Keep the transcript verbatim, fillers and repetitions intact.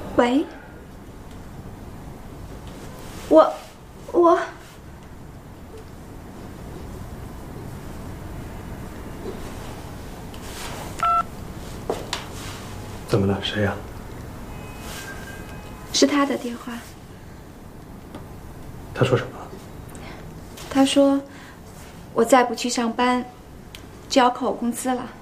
喂，我我怎么了？谁呀？ 是他的电话。 他说什么？ 他说我再不去上班，就要扣我工资了。